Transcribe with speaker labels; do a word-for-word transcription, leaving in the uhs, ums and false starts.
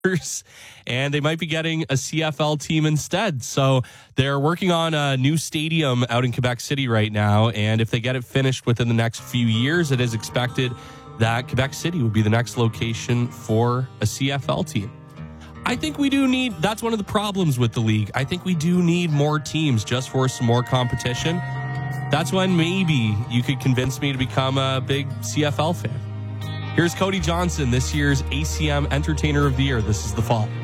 Speaker 1: and they might be getting a C F L team instead. So they're working on a new stadium out in Quebec City right now, and if they get it finished within the next few years, it is expected that Quebec City would be the next location for a C F L team. I think we do need, that's one of the problems with the league. I think we do need more teams just for some more competition. That's when maybe you could convince me to become a big C F L fan. Here's Cody Johnson, this year's A C M Entertainer of the Year. This is The Fall.